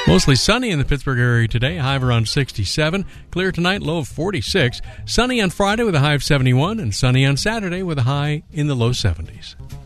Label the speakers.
Speaker 1: Mostly sunny in the Pittsburgh area today, high of around 67. Clear tonight, low of 46. Sunny on Friday with a high of 71, and sunny on Saturday with a high in the low 70s.